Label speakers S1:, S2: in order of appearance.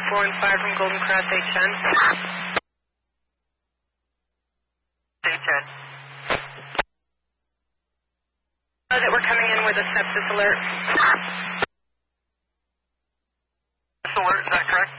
S1: 415 from Golden Cross 810.
S2: 810.
S1: That we're coming in with a sepsis alert.
S2: Sepsis alert, is that correct?